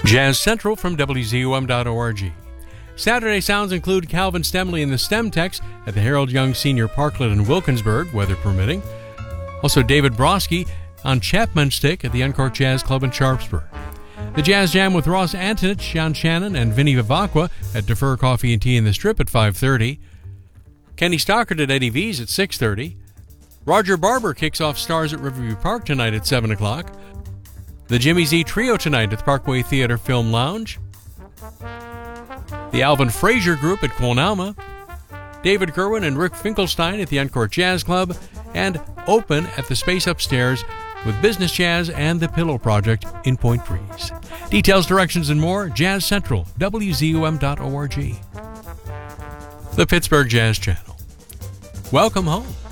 Jazz Central from WZUM.org. Saturday sounds include Calvin Stemley and the Stemtex at the Harold Young Senior Parklet in Wilkinsburg, weather permitting. Also David Broski on Chapman Stick at the Uncorked Jazz Club in Sharpsburg. The Jazz Jam with Ross Antonich, Sean Shannon, and Vinny Vivacqua at Defer Coffee and Tea in the Strip at 5:30. Kenny Stockard at Eddie V's at 6:30. Roger Barber kicks off Stars at Riverview Park tonight at 7 o'clock. The Jimmy Z Trio tonight at the Parkway Theater Film Lounge. The Alvin Frazier Group at Quonalma. David Gerwin and Rick Finkelstein at the Uncorked Jazz Club. And Open at the Space Upstairs with Business Jazz and the Pillow Project in Point Breeze. Details, directions, and more, Jazz Central, WZUM.org. The Pittsburgh Jazz Channel. Welcome home.